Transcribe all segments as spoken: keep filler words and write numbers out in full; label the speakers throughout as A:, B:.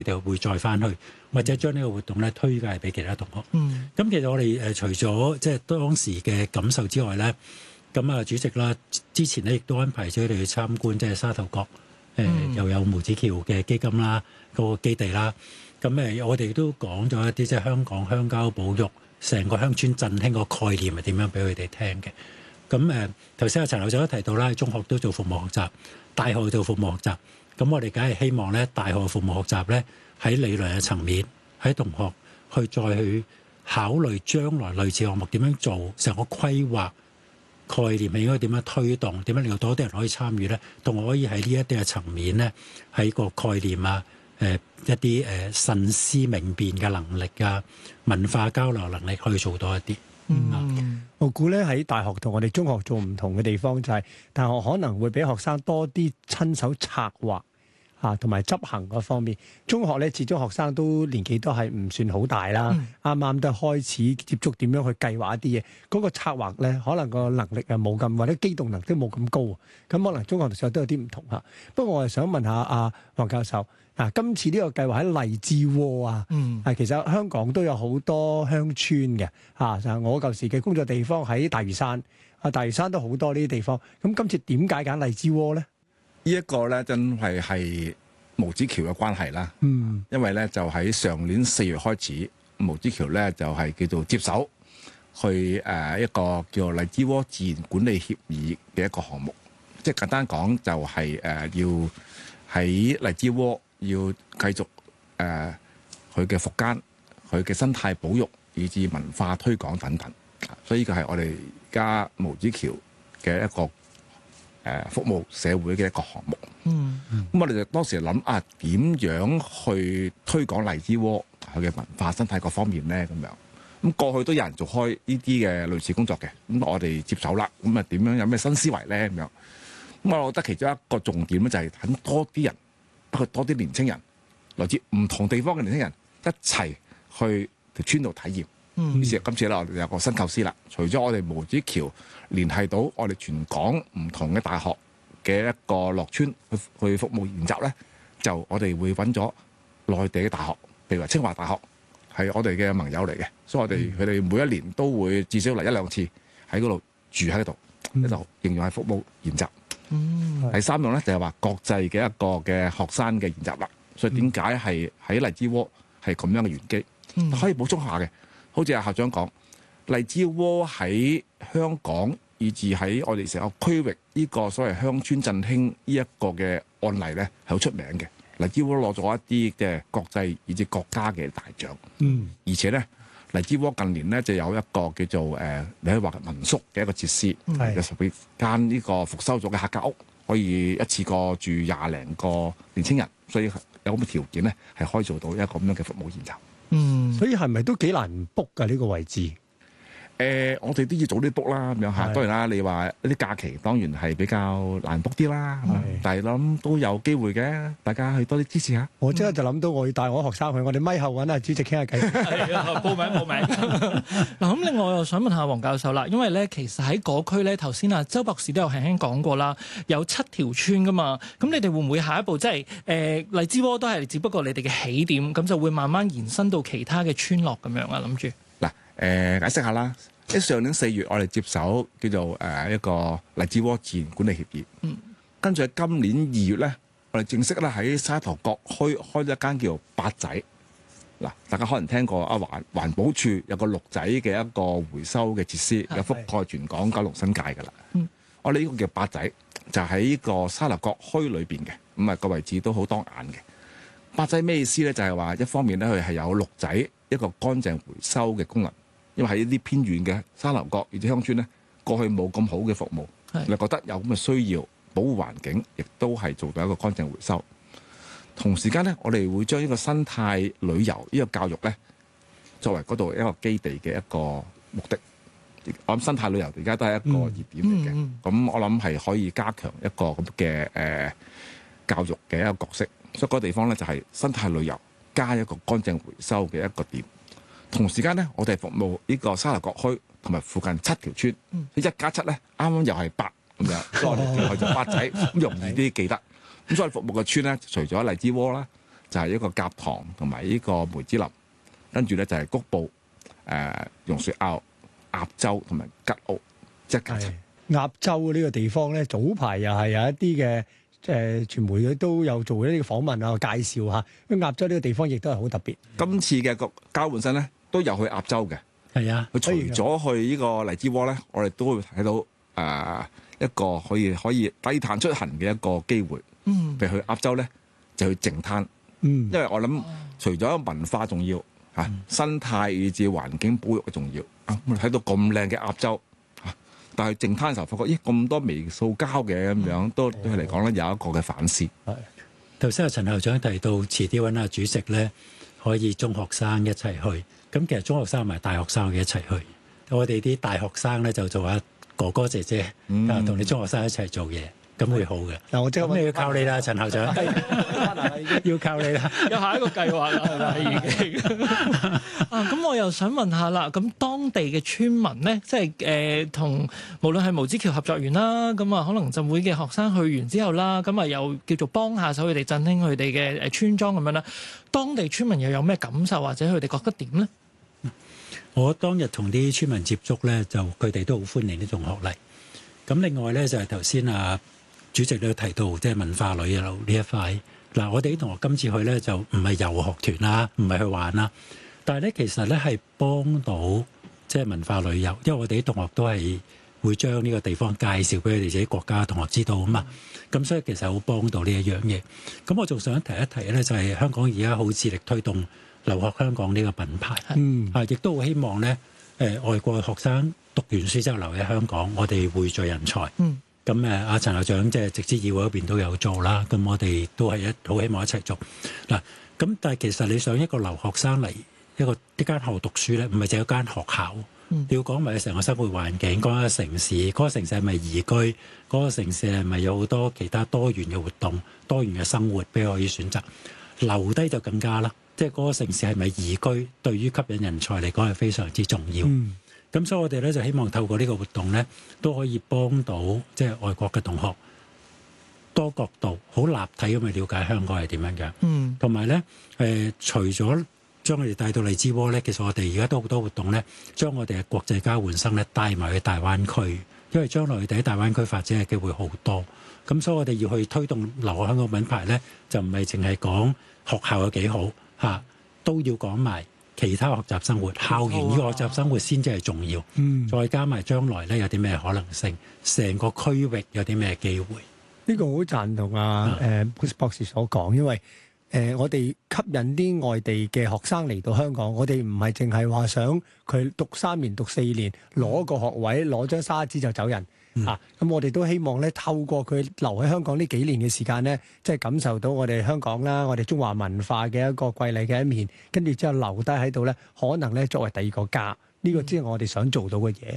A: 就會再翻去，或者將呢個活動咧推介俾其他同學。
B: 嗯，
A: 咁其實我哋誒除咗即係當時嘅感受之外咧，咁啊主席啦，之前咧亦都安排咗佢哋去參觀即係沙頭角誒、呃嗯、又有毛子橋嘅基金啦，個基地啦。咁誒我哋都講咗一啲即係香港鄉郊保育成個鄉村振興個概念係點樣俾佢哋聽嘅。咁誒頭先阿陳校長都提到啦，中學都做服務學習，大學做服務學習。咁我哋梗係希望咧，大學服務學習咧喺理論嘅層面，喺同學去再去考慮將來類似項目點樣做，成個規劃概念係應該點樣推動，點樣令到多啲人可以參與咧，同可以喺呢一啲嘅層面咧，喺個概念啊，誒、呃、一啲誒慎思明辨嘅能力啊，文化交流能力可以做到一啲。
B: 嗯，我估咧喺大學同我哋中學做唔同嘅地方就係、是，大學可能會俾學生多啲親手策劃嚇，同埋執行嗰方面。中學咧，始終學生都年紀都係唔算好大啦，啱啱、嗯、都開始接觸點樣去計劃一啲嘢。嗰、那個策劃咧，可能個能力啊冇咁，或者機動能力都冇咁高。咁可能中學同學都有啲唔同嚇。不過我係想問下阿、啊、黃教授。嗱、啊，今次呢個計劃喺荔枝窩啊，嗯，係其實香港都有好多鄉村嘅，嚇、啊，就係我舊時嘅工作地方喺大嶼山，啊，大嶼山都好多呢啲地方。咁今次點解揀荔枝窩咧？
C: 呢一個咧真係係毛子橋嘅關係啦，嗯，因為咧就喺上年四月開始，毛子橋咧就係、是、叫做接手去誒、呃、一個叫做荔枝窩自然管理協議嘅一個項目，即係簡單講就係、是、誒、呃、要喺荔枝窩。要繼續誒佢嘅復耕、佢嘅生態保育，以至文化推廣等等。所以呢個係我哋而家毛子橋嘅一個誒、呃、服務社會嘅一個項目。嗯，咁、嗯、我哋就當時諗啊，點樣去推廣荔枝窩佢嘅文化生態各方面咧？咁樣咁過去都有人做開呢啲嘅類似工作嘅，咁我哋接手啦。咁啊點樣有咩新思維咧？咁樣咁我覺得其中一個重點咧就係等多啲人。包括多啲年青人，來自唔同地方嘅年青人一齊去條村度體驗。嗯、於是今次咧，我哋有個新構思啦。除咗我哋毛子橋聯繫到我哋全港唔同嘅大學嘅一個落村去去服務研習咧，就我哋會揾咗內地嘅大學，譬如話清華大學係我哋嘅盟友嚟嘅，所以我哋佢哋每一年都會至少嚟一兩次喺嗰度住喺度，一度應用係服務研習。嗯、第三樣咧就係話國際嘅一個嘅學生嘅研習啦，所以點解係喺荔枝窩係咁樣嘅玄機？嗯、可以補充下嘅，好似阿校長講，荔枝窩喺香港以至喺我哋成個區域呢個所謂鄉村振興呢一個嘅案例咧係好出名嘅。荔枝窩攞咗一啲嘅國際以至國家嘅大獎，嗯、而且咧荔枝窩近年咧就有一個叫做誒、呃，你可以話民宿嘅一個設施，有十幾間呢個復修咗嘅客家屋，可以一次過住廿零個年青人，所以有咁嘅條件咧，係可以做到一個咁樣嘅服務研習。嗯，
B: 所以係咪都幾難 book 㗎呢個位置？
C: 誒、呃，我哋都要早啲 book 啦，咁樣嚇。當然啦，你話一啲假期當然係比較難 book 啲啦，但係諗都有機會嘅，大家去多啲支持下。
B: 我即刻就諗到我要帶我學生去，我哋咪後揾阿主席傾下偈。
D: 係啊，報名報名。嗱，咁另外我又想問下黃教授啦，因為咧其實喺嗰區咧，頭先啊周博士都有輕輕講過啦，有七條村噶嘛。咁你哋會唔會下一步即係誒荔枝窩都係只不過你哋嘅起點，咁就會慢慢延伸到其他嘅村落咁樣啊？諗住
C: 嗱誒解釋下啦。喺上年四月，我哋接手叫做誒、呃、一個荔枝窩自然管理協議。嗯，跟住喺今年二月咧，我哋正式咧喺沙頭角開開咗一間叫做八仔。嗱，大家可能聽過啊環環保署有個綠仔嘅一個回收嘅設施，有覆蓋全港九龍新界㗎啦。嗯，我哋呢個叫八仔，就喺呢個沙頭角墟裏邊嘅，咁啊個位置都好當眼嘅。八仔咩意思咧？就係、是、話一方面咧，佢係有綠仔一個乾淨回收嘅功能。因為喺呢啲偏遠嘅沙頭角而且鄉村咧，過去冇咁好嘅服務，你是覺得有咁嘅需要保護環境，亦都係做到一個乾淨回收。同時間咧，我哋會將呢個生態旅遊呢個教育咧，作為嗰度一個基地嘅一個目的。我諗生態旅遊而家都係一個熱點嚟嘅，咁、嗯嗯、我諗係可以加強一個咁嘅誒教育嘅一個角色。所以嗰個地方咧就係生態旅遊加一個乾淨回收嘅一個點。同時間咧，我哋服務呢個沙頭角區同埋附近七條村，嗯、一加七咧，啱啱又係八咁樣，所以我哋叫佢做八仔，咁容易啲記得。咁所以服務嘅村咧，除咗荔枝窩啦， 就係、是、一個甲塘同埋呢個梅子林，跟住咧就係、是、谷埔、誒、呃、榕樹坳、鴨洲同埋吉澳，即係
B: 鴨洲呢個地方咧，早排又係有一啲嘅誒傳媒都有做一啲訪問啊，介紹下。咁鴨洲呢個地方亦都係好特別。
C: 今次嘅個交換生咧都有去鴨洲嘅，
A: 係啊。
C: 佢除咗去呢個荔枝窩咧，我哋都會睇到誒、呃、一個可以可以低碳出行嘅一個機會。嗯，譬如去鴨洲咧，就去淨灘。嗯，因為我諗除咗文化重要嚇，嗯、生態以至環境保育嘅重要。啊，我哋睇到咁靚嘅鴨洲。但係淨灘嘅時候，發覺咦咁多微塑膠嘅咁樣，都對佢嚟講咧有一個嘅反思。
A: 係頭先阿陳校長提到，遲啲揾阿主席咧，可以中學生一齊去。咁其實中學生同埋大學生嘅一齊去。我哋啲大學生咧就做下哥哥姐姐，嗯、啊同你中學生一齊做嘢，咁會好嘅。嗱，我即係你要靠你啦，陳校長，要靠你啦。
D: 有下一個計劃啦，係咪已經？啊，咁我又想問下啦，咁當地嘅村民咧，即係誒同無論係無止橋合作園啦，咁啊可能浸會嘅學生去完之後啦，咁啊又叫做幫下手佢哋振興佢哋嘅誒村莊咁樣啦。當地村民又有咩感受，或者佢哋覺得點咧？
A: 我當日同啲村民接觸咧，就佢哋都好歡迎呢種學例。咁另外咧就係頭先啊主席都提到，即係文化旅遊呢一塊。嗱，我哋啲同學今次去咧就唔係遊學團啦，唔係去玩啦，但係咧其實咧係幫到即係文化旅遊，因為我哋啲同學都係會將呢個地方介紹俾佢哋自己國家同學知道啊嘛。咁所以其實好幫到呢一樣嘢。咁我仲想提一提咧，就係香港而家好致力推動留學香港呢個品牌，嗯啊，亦都好希望咧，誒、呃、外國學生讀完書之後留喺香港，我哋匯聚人才。嗯，咁誒，阿陳校長即係直資議會嗰邊都有做啦，咁我哋都係一好希望一齊做嗱。咁但係其實你想一個留學生嚟一個呢間學校讀書咧，唔係淨係一間學校，嗯、你要講埋成個生活環境，講下城市，嗰、嗰個城市係咪宜居，嗰、嗰個城市係咪有好多其他多元嘅活動、多元嘅生活俾可以選擇，留低就更加啦。即係嗰個城市係咪宜居，對於吸引人才嚟講係非常之重要。咁、嗯、所以我哋咧就希望透過呢個活動咧，都可以幫到即係外國嘅同學多角度、好立體咁去了解香港係點樣嘅。嗯，同埋咧誒，除咗將佢哋帶到荔枝窩咧，其實我哋而家都好多活動咧，將我哋嘅國際交換生咧帶埋去大灣區，因為將來佢哋喺大灣區發展嘅機會好多。咁所以我哋要去推動留學香港品牌咧，就唔係淨係講學校有幾好。嚇都要講埋其他學習生活，校園呢個學習生活先至係重要。嗯，再加埋將來咧有啲咩可能性，成個區域有啲咩機會？
B: 呢個好贊同啊！誒，Bruce博士所講，因為誒、呃、我哋吸引啲外地嘅學生嚟到香港，我哋唔係淨係話想佢讀三年、讀四年，攞個學位、攞張沙紙就走人。嗯、啊！咁我哋都希望咧，透過佢留喺香港呢幾年嘅時間咧，即係感受到我哋香港啦，我哋中華文化嘅一個瑰麗嘅一面，跟住之後留低喺度咧，可能咧作為第二個家，呢、這個先係我哋想做到嘅嘢。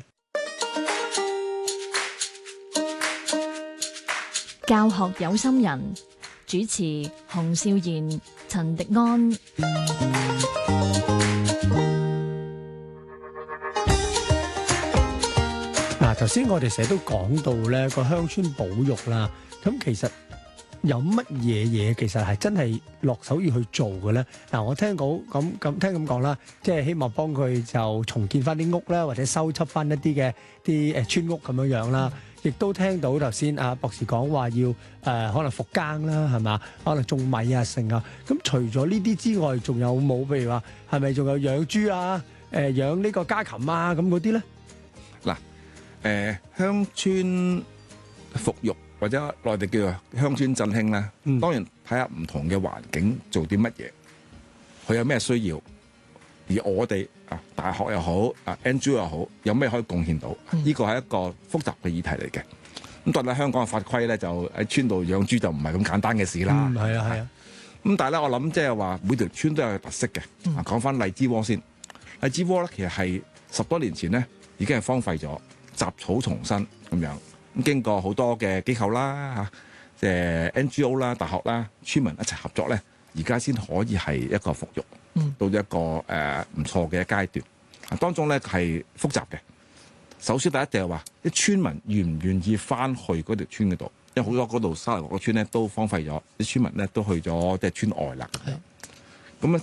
E: 教學有心人，主持洪少賢、陳迪安。
B: 頭先我哋成日都講到咧個鄉村保育啦，咁其實有乜嘢嘢其實係真係落手要去做嘅咧？嗱，我聽講咁咁聽咁講啦，即係希望幫佢就重建翻啲屋啦，或者修葺翻一啲嘅啲誒村屋咁樣樣啦。亦都聽到頭先阿博士講話要誒、呃、可能復耕啦，係嘛？可能種米啊、成啊。咁除咗呢啲之外，仲有冇譬如話係咪仲有養豬啊、誒、呃、養呢個家禽啊咁嗰啲咧？嗱。
C: 誒、呃、鄉村復育或者內地叫做鄉村振興啦，嗯、當然睇下唔同嘅環境做啲乜嘢，佢有咩需要，而我哋啊大學又好啊 N G O 又好，有咩可以貢獻到？呢個係一個複雜嘅議題嚟嘅。咁當然香港嘅法規咧，就喺村度養豬就唔係咁簡單嘅事啦。
B: 嗯，係啊，係啊。
C: 咁但係咧，我諗即係話每條村都有特色嘅。啊、嗯，講翻荔枝窩先，荔枝窩咧其實係十多年前咧已經係荒廢咗。雜草叢生咁樣，咁經過好多嘅機構啦嚇，即係 N G O 啦、大學啦、村民一齊合作咧，而家先可以係一個復育，嗯、到咗一個誒唔、呃、錯嘅階段。啊，當中咧係複雜嘅。首先第一就係話，啲村民願唔願意翻去嗰條村嗰度， 因為好多嗰度沙頭角個村咧都荒廢咗，啲村民咧都去咗即係村外啦。